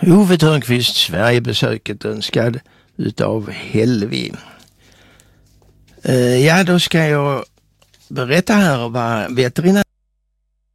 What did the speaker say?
Ove Thörnqvist, Sverigebesöket önskad utav Helvi. Ja, då ska jag berätta här vad veterinär